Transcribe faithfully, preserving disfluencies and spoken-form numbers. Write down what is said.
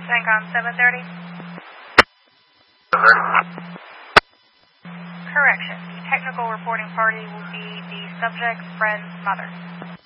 CENTCOM seven thirty. Correction. The technical reporting party will be the subject's friend's mother.